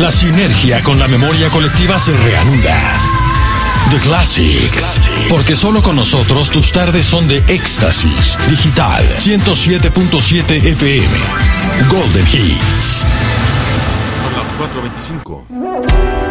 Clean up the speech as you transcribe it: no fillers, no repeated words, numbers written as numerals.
La sinergia con la memoria colectiva se reanuda. The Classics. Porque solo con nosotros tus tardes son de éxtasis. Digital 107.7 FM. Golden Hits. Son las 4:25.